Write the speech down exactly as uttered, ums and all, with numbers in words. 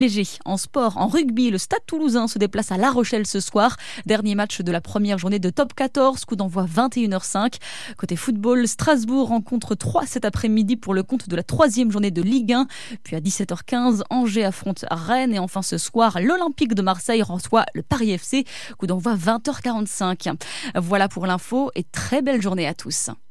Léger. En sport, en rugby, le Stade Toulousain se déplace à La Rochelle ce soir. Dernier match de la première journée de Top quatorze, coup d'envoi vingt et une heures cinq. Côté football, Strasbourg rencontre Troyes cet après-midi pour le compte de la troisième journée de Ligue un. Puis à dix-sept heures quinze, Angers affronte Rennes. Et enfin ce soir, l'Olympique de Marseille reçoit le Paris F C, coup d'envoi vingt heures quarante-cinq. Voilà pour l'info et très belle journée à tous.